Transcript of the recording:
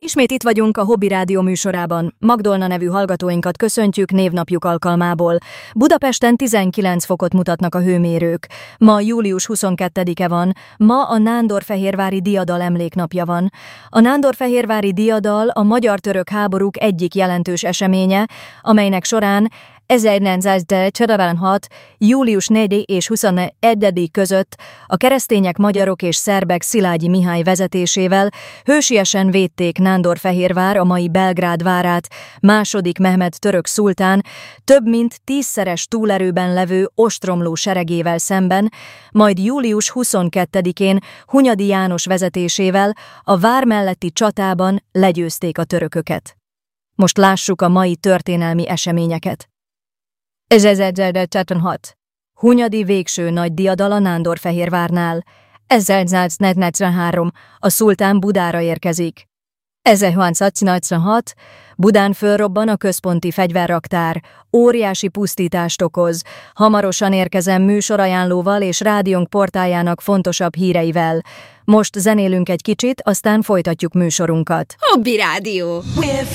Ismét itt vagyunk a Hobby Rádió műsorában. Magdolna nevű hallgatóinkat köszöntjük névnapjuk alkalmából. Budapesten 19 fokot mutatnak a hőmérők. Ma július 22-e van, ma a Nándorfehérvári diadal emléknapja van. A Nándorfehérvári diadal a magyar-török háborúk egyik jelentős eseménye, amelynek során 1946. július 4 és 21 között a keresztények, magyarok és szerbek Szilágyi Mihály vezetésével hősiesen védték Nándorfehérvár, a mai Belgrád várát második Mehmed török szultán több mint 10-szeres túlerőben levő ostromló seregével szemben, majd július 22-én Hunyadi János vezetésével a vár melletti csatában legyőzték a törököket. Most lássuk a mai történelmi eseményeket. 1946. Hunyadi végső nagy diadal a Nándorfehérvárnál. 1943. A szultán Budára érkezik. 1986. Budán fölrobban a központi fegyverraktár. Óriási pusztítást okoz. Hamarosan érkezem műsorajánlóval és rádiónk portájának fontosabb híreivel. Most zenélünk egy kicsit, aztán folytatjuk műsorunkat. Hobby Rádió.